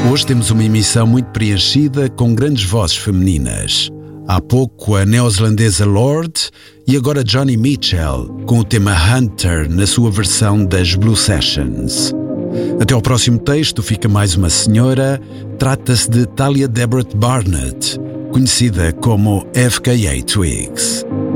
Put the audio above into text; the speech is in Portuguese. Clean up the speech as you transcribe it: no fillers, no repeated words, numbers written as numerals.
Hoje temos uma emissão muito preenchida com grandes vozes femininas. Há pouco a neozelandesa Lorde e agora Johnny Mitchell com o tema Hunter na sua versão das Blue Sessions. Até ao próximo texto fica mais uma senhora. Trata-se de Talia Debret Barnett, conhecida como FKA Twigs.